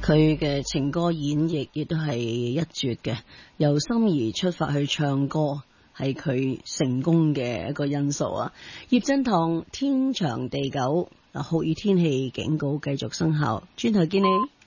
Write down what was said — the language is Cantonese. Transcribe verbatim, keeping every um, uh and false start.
佢嘅情歌演繹亦都係一絕嘅，由心而出發去唱歌，係佢成功嘅一個因素啊！葉振棠天長地久，嗱，酷熱天氣警告繼續生效，轉頭見你。